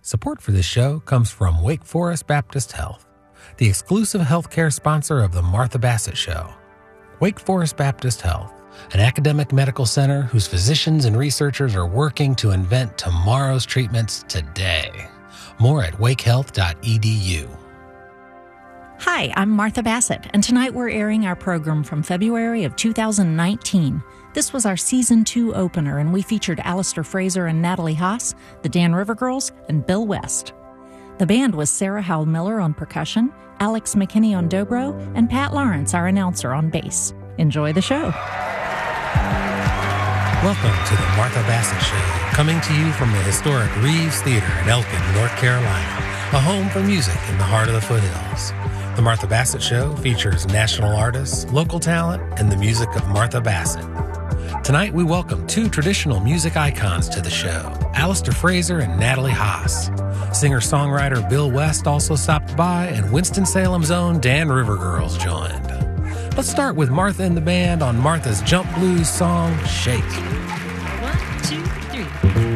Support for this show comes from Wake Forest Baptist Health, the exclusive healthcare sponsor of The Martha Bassett Show. Wake Forest Baptist Health, an academic medical center whose physicians and researchers are working to invent tomorrow's treatments today. More at wakehealth.edu. Hi, I'm Martha Bassett, and tonight we're airing our program from February of 2019. This was our Season 2 opener, and we featured Alistair Fraser and Natalie Haas, the Dan River Girls, and Bill West. The band was Sarah Howell Miller on percussion, Alex McKinney on dobro, and Pat Lawrence, our announcer, on bass. Enjoy the show. Welcome to the Martha Bassett Show, coming to you from the historic Reeves Theater in Elkin, North Carolina, a home for music in the heart of the foothills. The Martha Bassett Show features national artists, local talent, and the music of Martha Bassett. Tonight, we welcome two traditional music icons to the show, Alistair Fraser and Natalie Haas. Singer-songwriter Bill West also stopped by, and Winston-Salem's own Dan River Girls joined. Let's start with Martha and the band on Martha's Jump Blues song, Shake. 1, 2, 3.